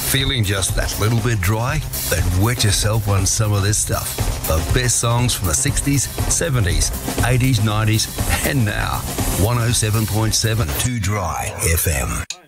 Feeling just that little bit dry? Then wet yourself on some of this stuff. The best songs from the 60s, 70s, 80s, 90s, and now. 107.7 Too Dry FM.